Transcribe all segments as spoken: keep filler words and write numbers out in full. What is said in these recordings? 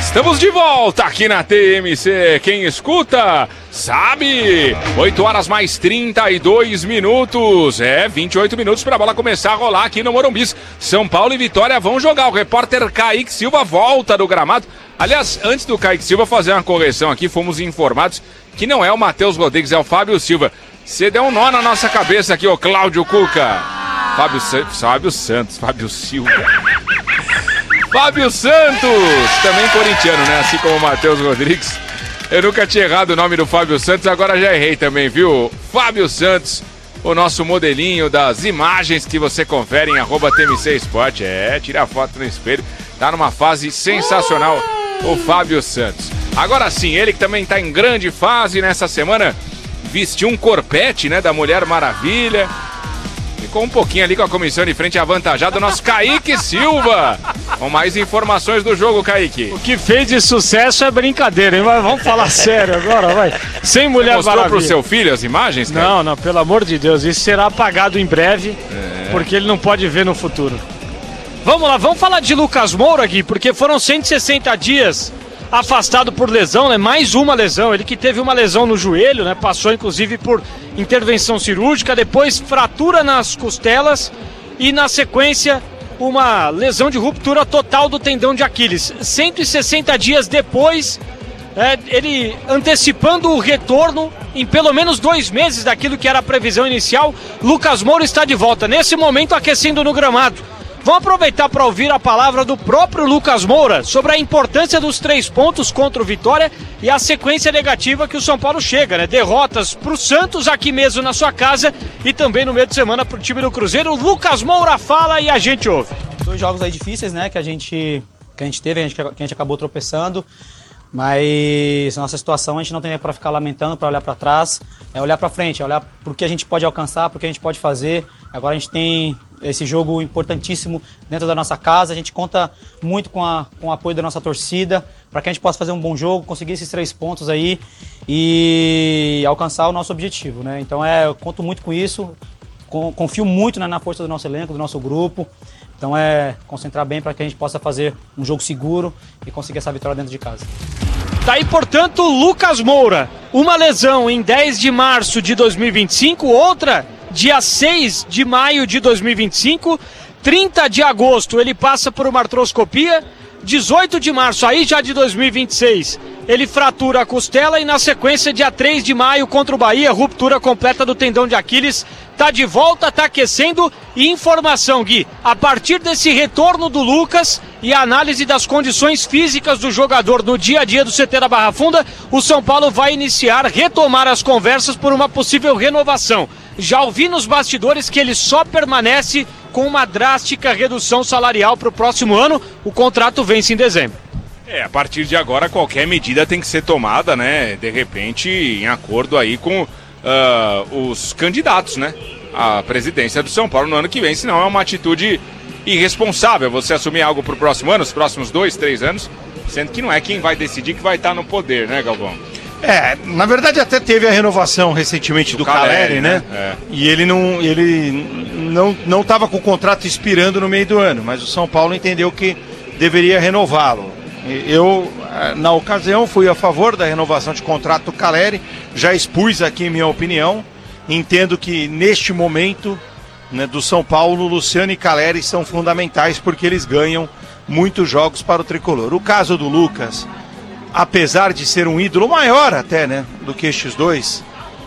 Estamos de volta aqui na T M C. Quem escuta, sabe. oito horas mais trinta e dois minutos. É, vinte e oito minutos para a bola começar a rolar aqui no Morumbi. São Paulo e Vitória vão jogar. O repórter Kaique Silva volta do gramado. Aliás, antes do Kaique Silva fazer uma correção aqui, fomos informados que não é o Matheus Rodrigues, é o Fábio Silva. Você deu um nó na nossa cabeça aqui, ô Cláudio Cuca. Fábio, Sa- Fábio Santos, Fábio Silva. Fábio Santos, também corintiano, né? Assim como o Matheus Rodrigues. Eu nunca tinha errado o nome do Fábio Santos, agora já errei também, viu? Fábio Santos, o nosso modelinho das imagens que você confere em arroba T M C Esporte. É, tira a foto no espelho. Tá numa fase sensacional o Fábio Santos. Agora sim, ele que também tá em grande fase nessa semana, vestiu um corpete, né, da Mulher Maravilha. Ficou um pouquinho ali com a comissão de frente avantajada, o nosso Kaique Silva. Com mais informações do jogo, Kaique. O que fez de sucesso é brincadeira, hein? Mas vamos falar sério agora, vai. Sem Mulher Mostrou Maravilha. pro seu filho as imagens, cara? Não, não, pelo amor de Deus, isso será apagado em breve, é. porque ele não pode ver no futuro. Vamos lá, vamos falar de Lucas Moura aqui, porque foram cento e sessenta dias afastado por lesão, né? Mais uma lesão, ele que teve uma lesão no joelho, né? Passou inclusive por intervenção cirúrgica, depois fratura nas costelas e na sequência uma lesão de ruptura total do tendão de Aquiles. cento e sessenta dias depois, é, ele antecipando o retorno em pelo menos dois meses daquilo que era a previsão inicial. Lucas Moura está de volta, nesse momento aquecendo no gramado. Vamos aproveitar para ouvir a palavra do próprio Lucas Moura sobre a importância dos três pontos contra o Vitória e a sequência negativa que o São Paulo chega, né? Derrotas para o Santos aqui mesmo na sua casa e também no meio de semana para o time do Cruzeiro. Lucas Moura fala e a gente ouve. Dois jogos aí difíceis, né? Que a gente, que a gente teve, a gente, que a gente acabou tropeçando. Mas nossa situação a gente não tem para ficar lamentando, para olhar para trás, é olhar para frente, é olhar para o que a gente pode alcançar, para o que a gente pode fazer. Agora a gente tem esse jogo importantíssimo dentro da nossa casa, a gente conta muito com, a, com o apoio da nossa torcida, para que a gente possa fazer um bom jogo, conseguir esses três pontos aí e alcançar o nosso objetivo, né? Então é, eu conto muito com isso, confio muito na, na força do nosso elenco, do nosso grupo. Então é concentrar bem para que a gente possa fazer um jogo seguro e conseguir essa vitória dentro de casa. Tá aí, portanto, Lucas Moura. Uma lesão em dez de março de dois mil e vinte e cinco, outra dia seis de maio de dois mil e vinte e cinco, trinta de agosto ele passa por uma artroscopia, dezoito de março, aí já de dois mil e vinte e seis, ele fratura a costela e na sequência, dia três de maio contra o Bahia, ruptura completa do tendão de Aquiles. Tá de volta, tá aquecendo. E informação, Gui, a partir desse retorno do Lucas e a análise das condições físicas do jogador no dia a dia do C T da Barra Funda, o São Paulo vai iniciar, retomar as conversas por uma possível renovação. Já ouvi nos bastidores que ele só permanece com uma drástica redução salarial para o próximo ano. O contrato vence em dezembro. É, a partir de agora qualquer medida tem que ser tomada, né? De repente, em acordo aí com uh, os candidatos, né? A presidência do São Paulo no ano que vem, senão é uma atitude irresponsável você assumir algo para o próximo ano, os próximos dois, três anos, sendo que não é quem vai decidir que vai estar no poder, né, Galvão? É, na verdade até teve a renovação recentemente do, do Caleri, Caleri, né? É. E ele não ele não não estava com o contrato expirando no meio do ano, mas o São Paulo entendeu que deveria renová-lo. Eu, na ocasião, fui a favor da renovação de contrato do Caleri, já expus aqui minha opinião. Entendo que neste momento, né, do São Paulo, Luciano e Caleri são fundamentais porque eles ganham muitos jogos para o tricolor. O caso do Lucas, apesar de ser um ídolo maior até, né, do que estes dois,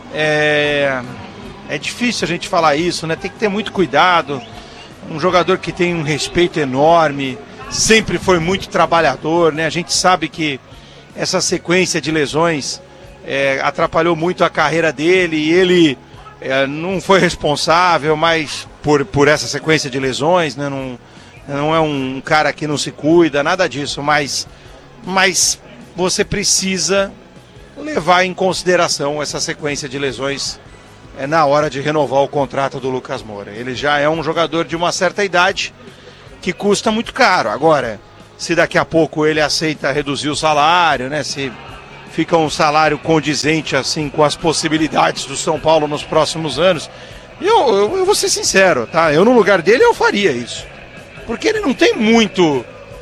é, é difícil a gente falar isso, né? Tem que ter muito cuidado. Um jogador que tem um respeito enorme, sempre foi muito trabalhador, né? A gente sabe que essa sequência de lesões é, atrapalhou muito a carreira dele e ele é, não foi responsável mais por, por essa sequência de lesões, né? Não, não é um cara que não se cuida, nada disso, mas, mas você precisa levar em consideração essa sequência de lesões é, na hora de renovar o contrato do Lucas Moura. Ele já é um jogador de uma certa idade que custa muito caro. Agora, se daqui a pouco ele aceita reduzir o salário, né? Se fica um salário condizente assim com as possibilidades do São Paulo nos próximos anos, eu, eu, eu vou ser sincero, tá? Eu no lugar dele eu faria isso. Porque ele não tem muito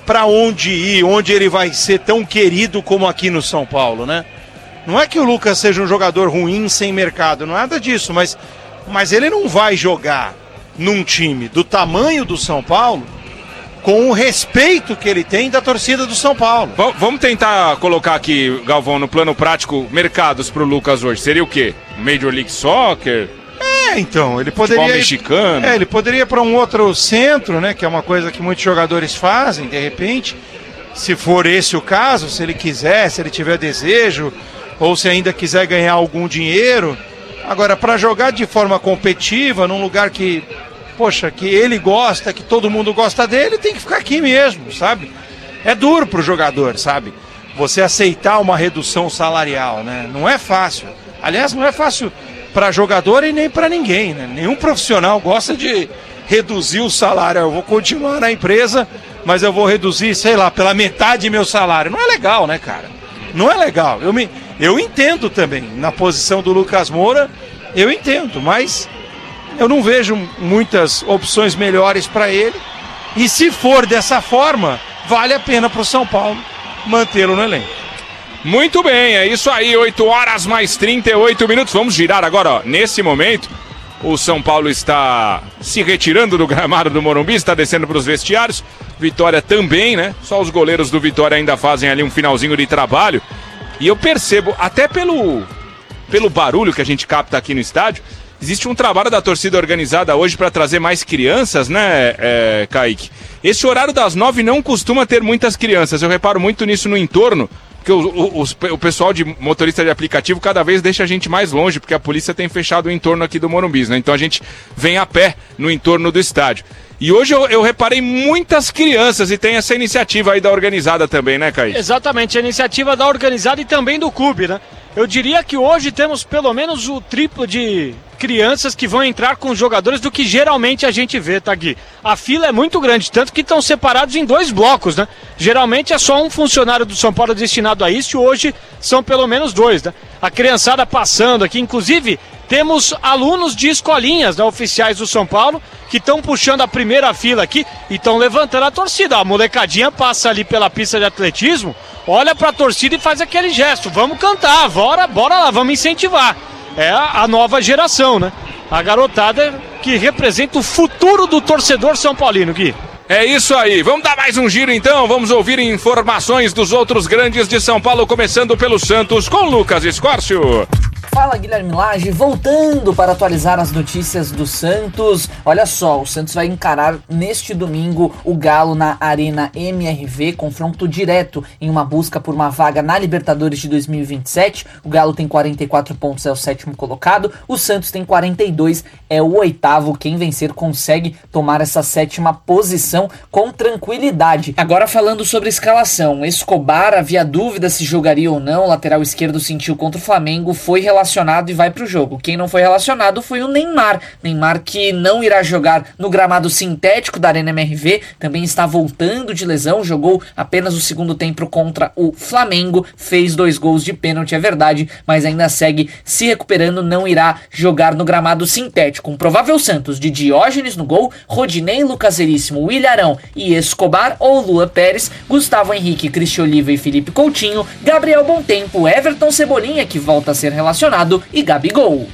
para onde ir, onde ele vai ser tão querido como aqui no São Paulo, né? Não é que o Lucas seja um jogador ruim sem mercado, não é nada disso, mas, mas ele não vai jogar num time do tamanho do São Paulo com o respeito que ele tem da torcida do São Paulo. V- vamos tentar colocar aqui, Galvão, no plano prático, mercados pro Lucas hoje. Seria o quê? Major League Soccer? É, então, ele poderia... Futebol mexicano? É, ele poderia ir para um outro centro, né, que é uma coisa que muitos jogadores fazem, de repente, se for esse o caso, se ele quiser, se ele tiver desejo, ou se ainda quiser ganhar algum dinheiro. Agora, para jogar de forma competitiva, num lugar que... poxa, que ele gosta, que todo mundo gosta dele, tem que ficar aqui mesmo, sabe? É duro pro jogador, sabe? Você aceitar uma redução salarial, né? Não é fácil. Aliás, não é fácil para jogador e nem para ninguém, né? Nenhum profissional gosta de reduzir o salário. Eu vou continuar na empresa, mas eu vou reduzir, sei lá, pela metade meu salário. Não é legal, né, cara? Não é legal. Eu, me, eu entendo também, na posição do Lucas Moura, eu entendo, mas... eu não vejo muitas opções melhores para ele. E se for dessa forma, vale a pena para o São Paulo mantê-lo no elenco. Muito bem, é isso aí, oito horas mais trinta e oito minutos. Vamos girar agora, ó. Nesse momento, o São Paulo está se retirando do gramado do Morumbi, está descendo para os vestiários. Vitória também, né? Só os goleiros do Vitória ainda fazem ali um finalzinho de trabalho. E eu percebo, até pelo, pelo barulho que a gente capta aqui no estádio, existe um trabalho da torcida organizada hoje para trazer mais crianças, né, é, Kaique? Esse horário das nove não costuma ter muitas crianças. Eu reparo muito nisso no entorno, porque o, o, o pessoal de motorista de aplicativo cada vez deixa a gente mais longe, porque a polícia tem fechado o entorno aqui do Morumbi, né? Então a gente vem a pé no entorno do estádio. E hoje eu, eu reparei muitas crianças e tem essa iniciativa aí da organizada também, né, Kaique? Exatamente, a iniciativa da organizada e também do clube, né? Eu diria que hoje temos pelo menos o triplo de crianças que vão entrar com os jogadores do que geralmente a gente vê, tá, Gui? A fila é muito grande, tanto que estão separados em dois blocos, né? Geralmente é só um funcionário do São Paulo destinado a isso e hoje são pelo menos dois, né? A criançada passando aqui, inclusive temos alunos de escolinhas, né, oficiais do São Paulo, que estão puxando a primeira fila aqui e estão levantando a torcida. A molecadinha passa ali pela pista de atletismo, olha pra torcida e faz aquele gesto. Vamos cantar, bora, bora lá, vamos incentivar. É a, a nova geração, né? A garotada que representa o futuro do torcedor são paulino, Gui. É isso aí, vamos dar mais um giro então, vamos ouvir informações dos outros grandes de São Paulo, começando pelo Santos com Lucas Escórcio. Fala, Guilherme Lage, voltando para atualizar as notícias do Santos. Olha só, o Santos vai encarar neste domingo o Galo na Arena M R V, confronto direto em uma busca por uma vaga na Libertadores de dois mil e vinte e sete. O Galo tem quarenta e quatro pontos, é o sétimo colocado, o Santos tem quarenta e dois, é o oitavo. Quem vencer consegue tomar essa sétima posição com tranquilidade. Agora falando sobre escalação, Escobar, havia dúvida se jogaria ou não, o lateral esquerdo sentiu contra o Flamengo, foi relacionado relacionado e vai pro jogo. Quem não foi relacionado foi o Neymar. Neymar que não irá jogar no gramado sintético da Arena M R V, também está voltando de lesão, jogou apenas o segundo tempo contra o Flamengo, fez dois gols de pênalti, é verdade, mas ainda segue se recuperando, não irá jogar no gramado sintético. Um provável Santos de Diógenes no gol, Rodinei, Lucas Veríssimo, William Arão e Escobar ou Lua Pérez, Gustavo Henrique, Cristian Oliva e Felipe Coutinho, Gabriel Bontempo, Everton Cebolinha, que volta a ser relacionado, e Gabigol.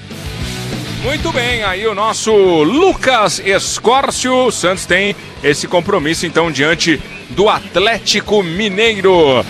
Muito bem, aí o nosso Lucas Escórcio. O Santos tem esse compromisso então diante do Atlético Mineiro.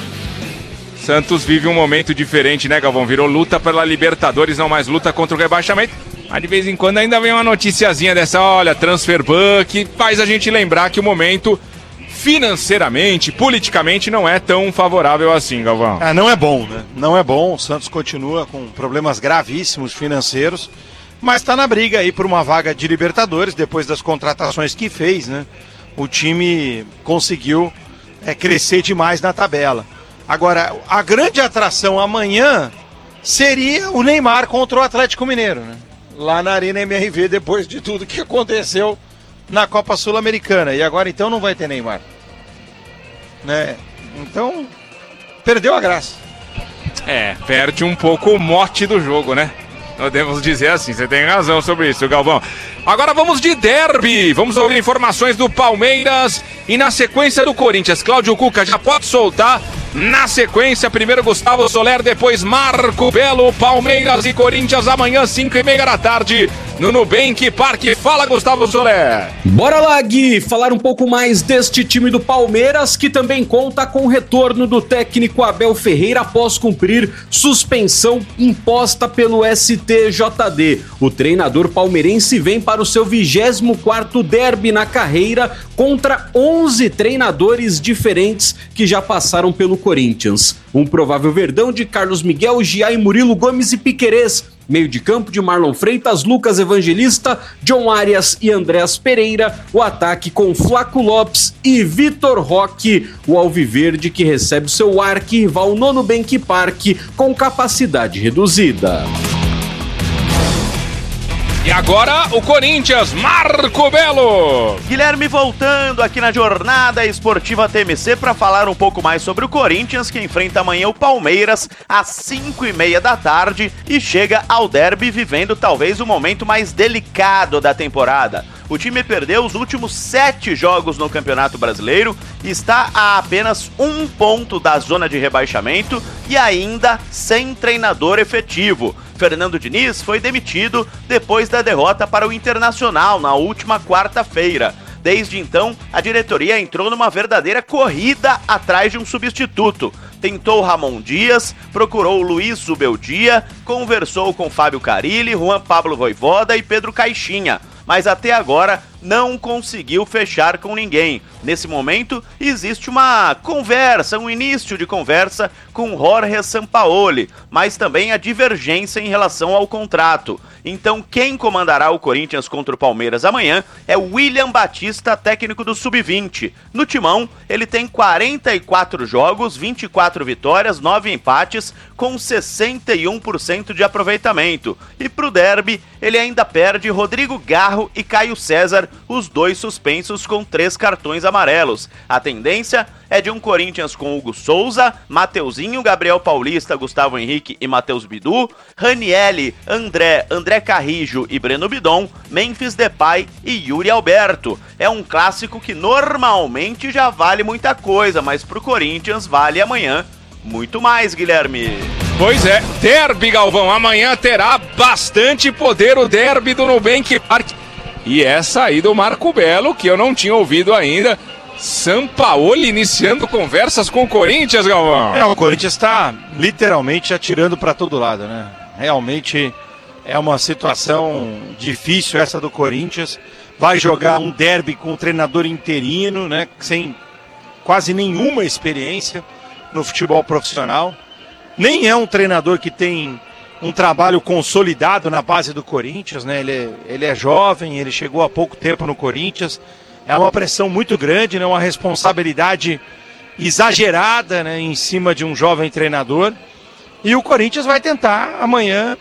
Santos vive um momento diferente, né, Galvão? Virou luta pela Libertadores, não mais luta contra o rebaixamento. Mas de vez em quando ainda vem uma noticiazinha dessa, olha, Transferban, que faz a gente lembrar que o momento financeiramente, politicamente, não é tão favorável assim, Galvão. Ah, não é bom, né? Não é bom. O Santos continua com problemas gravíssimos financeiros, mas está na briga aí por uma vaga de Libertadores, depois das contratações que fez, né? O time conseguiu é, crescer demais na tabela. Agora, a grande atração amanhã seria o Neymar contra o Atlético Mineiro, né? Lá na Arena M R V, depois de tudo que aconteceu na Copa Sul-Americana. E agora então não vai ter Neymar, né? Então perdeu a graça. É, perde um pouco o mote do jogo, né? Podemos dizer assim, você tem razão sobre isso, Galvão. Agora vamos de derby, vamos ouvir informações do Palmeiras E na sequência do Corinthians, Cláudio Cuca já pode soltar. Na sequência, primeiro Gustavo Soler, depois Marco Belo, Palmeiras e Corinthians, amanhã, cinco e meia da tarde, no Nubank Parque. Fala, Gustavo Soler. Bora lá, Gui, falar um pouco mais deste time do Palmeiras, que também conta com o retorno do técnico Abel Ferreira após cumprir suspensão imposta pelo S T J D. O treinador palmeirense vem para o seu vigésimo quarto derby na carreira contra onze treinadores diferentes que já passaram pelo Corinthians. Um provável verdão de Carlos Miguel, Giai, Murilo Gomes e Piquerez. Meio de campo de Marlon Freitas, Lucas Evangelista, John Arias e Andréas Pereira. O ataque com Flaco Lopes e Vitor Roque. O alviverde que recebe seu arquirrival no Nubank Parque com capacidade reduzida. E agora o Corinthians, Marco Belo. Guilherme voltando aqui na Jornada Esportiva T M C para falar um pouco mais sobre o Corinthians, que enfrenta amanhã o Palmeiras às cinco e meia da tarde e chega ao derby vivendo talvez o momento mais delicado da temporada. O time perdeu os últimos sete jogos no Campeonato Brasileiro, está a apenas um ponto da zona de rebaixamento e ainda sem treinador efetivo. Fernando Diniz foi demitido depois da derrota para o Internacional na última quarta-feira. Desde então, a diretoria entrou numa verdadeira corrida atrás de um substituto. Tentou Ramon Dias, procurou Luiz Zubeldia, conversou com Fábio Carilli, Juan Pablo Voivoda e Pedro Caixinha, mas até agora não conseguiu fechar com ninguém. Nesse momento, existe uma conversa, um início de conversa com Jorge Sampaoli, mas também a divergência em relação ao contrato. Então, quem comandará o Corinthians contra o Palmeiras amanhã é o William Batista, técnico do sub vinte. No timão, ele tem quarenta e quatro jogos, vinte e quatro vitórias, nove empates, com sessenta e um por cento de aproveitamento. E pro derby, ele ainda perde Rodrigo Garro e Caio César, os dois suspensos com três cartões amarelos. A tendência é de um Corinthians com Hugo Souza, Mateuzinho, Gabriel Paulista, Gustavo Henrique e Matheus Bidu, Ranielli, André, André Carrijo e Breno Bidon, Memphis Depay e Yuri Alberto. É um clássico que normalmente já vale muita coisa, mas pro Corinthians vale amanhã muito mais, Guilherme. Pois é, derby, Galvão, amanhã terá bastante poder o derby do Nubank Parque. E essa aí do Marco Belo, que eu não tinha ouvido ainda. Sampaoli iniciando conversas com o Corinthians, Galvão. É, o Corinthians está literalmente atirando para todo lado, né? Realmente é uma situação difícil essa do Corinthians. Vai jogar um derby com um treinador interino, né? Sem quase nenhuma experiência no futebol profissional. Nem é um treinador que tem um trabalho consolidado na base do Corinthians, né? Ele é, ele é jovem, ele chegou há pouco tempo no Corinthians. É uma pressão muito grande, né? Uma responsabilidade exagerada, né? Em cima de um jovem treinador. E o Corinthians vai tentar amanhã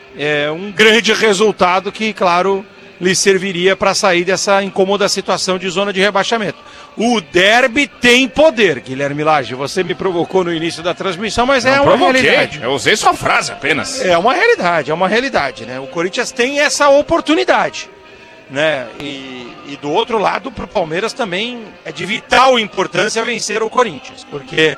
é, um grande resultado que, claro, lhe serviria para sair dessa incômoda situação de zona de rebaixamento. O derby tem poder, Guilherme Lage. Você me provocou no início da transmissão, mas não é uma provoquei. realidade. Eu usei sua frase apenas. É uma realidade, é uma realidade, né? O Corinthians tem essa oportunidade, né? E, e do outro lado, para o Palmeiras também é de vital importância vencer o Corinthians, porque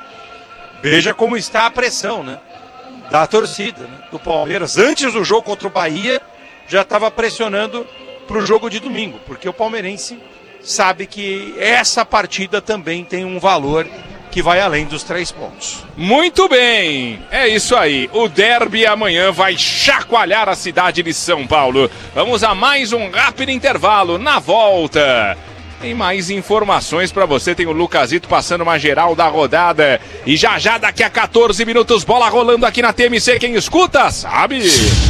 veja como está a pressão, né? Da torcida, né? Do Palmeiras. Antes do jogo contra o Bahia, já estava pressionando para o jogo de domingo, porque o palmeirense sabe que essa partida também tem um valor que vai além dos três pontos. Muito bem, é isso aí. O derby amanhã vai chacoalhar a cidade de São Paulo. Vamos a mais um rápido intervalo. Na volta, tem mais informações para você. Tem o Lucasito passando uma geral da rodada. E já já, daqui a quatorze minutos, bola rolando aqui na T M C. Quem escuta, sabe?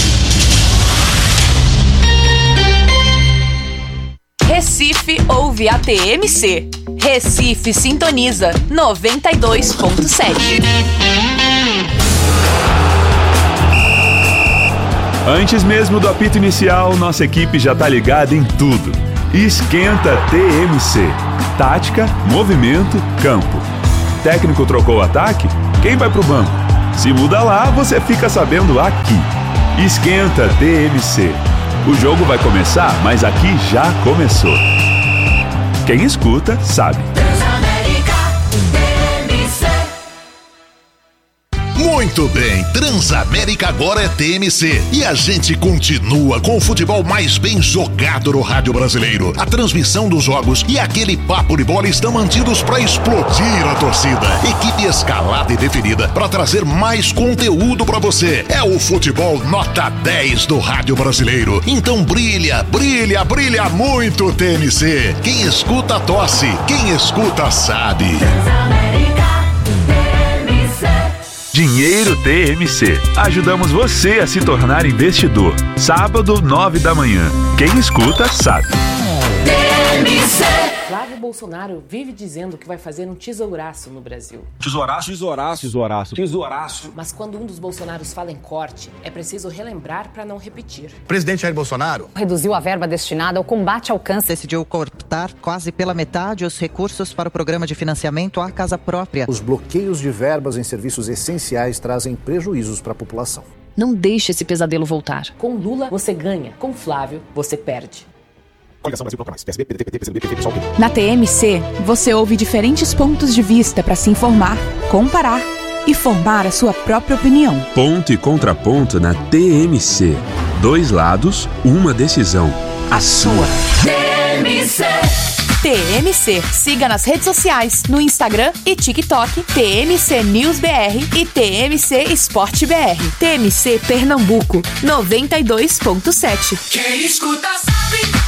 Recife ouve a T M C. Recife sintoniza noventa e dois ponto sete. Antes mesmo do apito inicial, nossa equipe já tá ligada em tudo. Esquenta T M C. Tática, movimento, campo. Técnico trocou o ataque? Quem vai pro banco? Se muda lá, você fica sabendo aqui. Esquenta T M C. O jogo vai começar, mas aqui já começou. Quem escuta, sabe. Muito bem, Transamérica agora é T M C e a gente continua com o futebol mais bem jogado no rádio brasileiro. A transmissão dos jogos e aquele papo de bola estão mantidos para explodir a torcida. Equipe escalada e definida para trazer mais conteúdo para você. É o futebol nota dez do rádio brasileiro. Então brilha, brilha, brilha muito T M C. Quem escuta tosse, quem escuta sabe. Dinheiro T M C. Ajudamos você a se tornar investidor. Sábado, nove da manhã. Quem escuta, sabe. T M C. Flávio Bolsonaro vive dizendo que vai fazer um tesouraço no Brasil. Tesouraço? Tesouraço. Tesouraço. Tesouraço. Mas quando um dos Bolsonaros fala em corte, é preciso relembrar para não repetir. O presidente Jair Bolsonaro reduziu a verba destinada ao combate ao câncer. Decidiu cortar quase pela metade os recursos para o programa de financiamento à casa própria. Os bloqueios de verbas em serviços essenciais trazem prejuízos para a população. Não deixe esse pesadelo voltar. Com Lula, você ganha. Com Flávio, você perde. Na T M C, você ouve diferentes pontos de vista para se informar, comparar e formar a sua própria opinião. Ponto e contraponto na T M C. Dois lados, uma decisão. A sua. T M C. T M C. Siga nas redes sociais, no Instagram e TikTok, T M C News B R e T M C Esporte B R. T M C Pernambuco, noventa e dois ponto sete. Quem escuta sabe.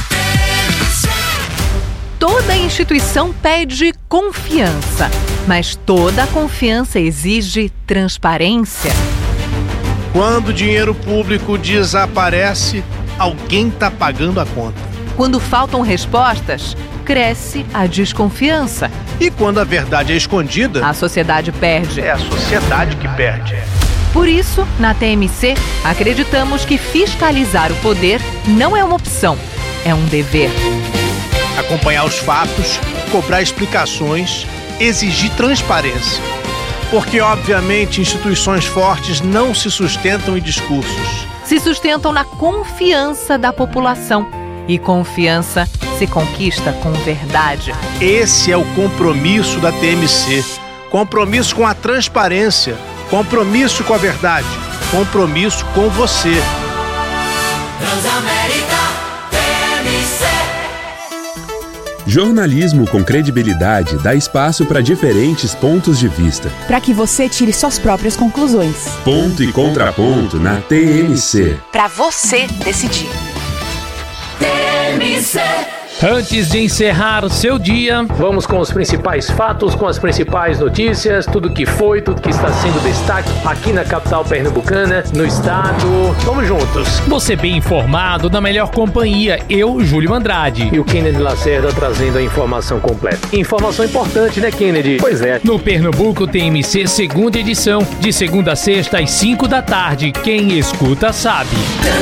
Toda instituição pede confiança, mas toda confiança exige transparência. Quando o dinheiro público desaparece, alguém está pagando a conta. Quando faltam respostas, cresce a desconfiança. E quando a verdade é escondida, a sociedade perde. É a sociedade que perde. Por isso, na T M C, acreditamos que fiscalizar o poder não é uma opção, é um dever. Acompanhar os fatos, cobrar explicações, exigir transparência. Porque, obviamente, instituições fortes não se sustentam em discursos. Se sustentam na confiança da população. E confiança se conquista com verdade. Esse é o compromisso da T M C. Compromisso com a transparência. Compromisso com a verdade. Compromisso com você. Transamérica T M C. Jornalismo com credibilidade dá espaço para diferentes pontos de vista. Para que você tire suas próprias conclusões. Ponto e contraponto na T M C. Para você decidir. T M C. Antes de encerrar o seu dia, vamos com os principais fatos, com as principais notícias, tudo que foi, tudo que está sendo destaque aqui na capital pernambucana, no estado. Vamos juntos. Você bem informado, na melhor companhia, eu, Júlio Andrade. E o Kennedy Lacerda trazendo a informação completa. Informação importante, né, Kennedy? Pois é. No Pernambuco T M C, segunda edição, de segunda a sexta às cinco da tarde. Quem escuta sabe.